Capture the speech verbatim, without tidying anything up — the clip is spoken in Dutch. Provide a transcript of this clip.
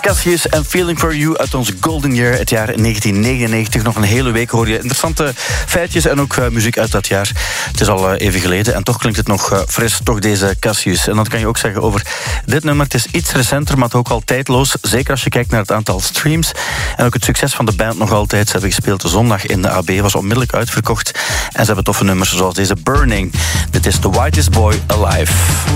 Cassius en Feeling For You uit onze Golden Year, het jaar negentien negenennegentig. Nog een hele week hoor je interessante feitjes en ook uh, muziek uit dat jaar. Het is al uh, even geleden en toch klinkt het nog uh, fris, toch deze Cassius. En dat kan je ook zeggen over dit nummer. Het is iets recenter, maar ook al tijdloos. Zeker als je kijkt naar het aantal streams. En ook het succes van de band nog altijd. Ze hebben gespeeld de zondag in de A B, was onmiddellijk uitverkocht. En ze hebben toffe nummers zoals deze Burning. Dit is The Whitest Boy Alive.